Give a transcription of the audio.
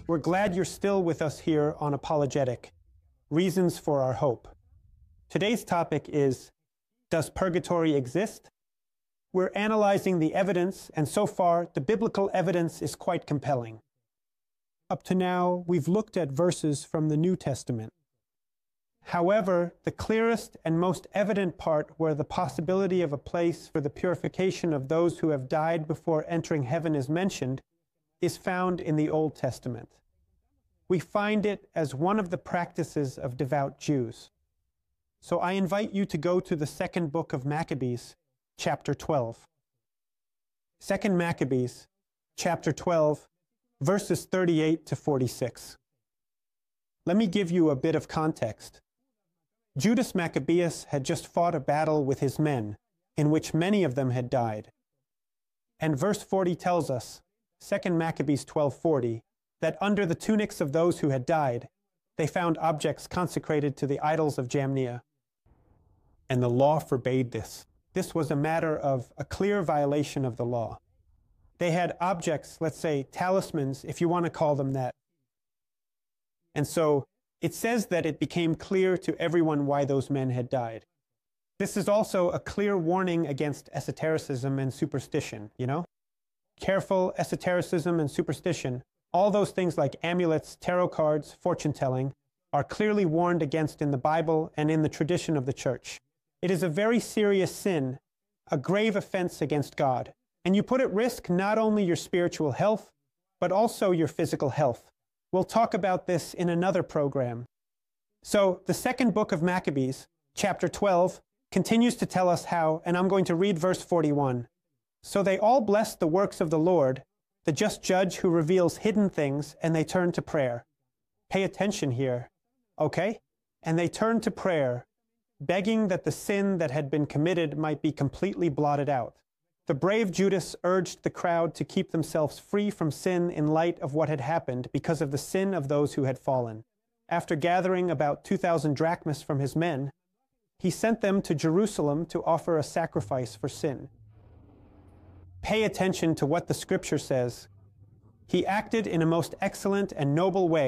We're glad you're still with us here on Apologetic, Reasons for Our Hope. Today's topic is, does purgatory exist? We're analyzing the evidence, and so far, the biblical evidence is quite compelling. Up to now, we've looked at verses from the New Testament. However, the clearest and most evident part where the possibility of a place for the purification of those who have died before entering heaven is mentioned is found in the Old Testament. We find it as one of the practices of devout Jews. So I invite you to go to the second book of Maccabees, chapter 12. 2 Maccabees, chapter 12, verses 38 to 46. Let me give you a bit of context. Judas Maccabeus had just fought a battle with his men, in which many of them had died. And verse 40 tells us, 2 Maccabees 12:40, that under the tunics of those who had died, they found objects consecrated to the idols of Jamnia. And the law forbade this. This was a matter of a clear violation of the law. They had objects, let's say talismans, if you want to call them that. And so it says that it became clear to everyone why those men had died. This is also a clear warning against esotericism and superstition, you know? Careful esotericism and superstition, all those things like amulets, tarot cards, fortune-telling, are clearly warned against in the Bible and in the tradition of the church. It is a very serious sin, a grave offense against God, and you put at risk not only your spiritual health, but also your physical health. We'll talk about this in another program. So the second book of Maccabees, chapter 12, continues to tell us how, and I'm going to read verse 41. So they all blessed the works of the Lord, the just judge who reveals hidden things, and they turned to prayer. Pay attention here, okay? And they turned to prayer, begging that the sin that had been committed might be completely blotted out. The brave Judas urged the crowd to keep themselves free from sin in light of what had happened because of the sin of those who had fallen. After gathering about 2,000 drachmas from his men, he sent them to Jerusalem to offer a sacrifice for sin. Pay attention to what the scripture says. He acted in a most excellent and noble way.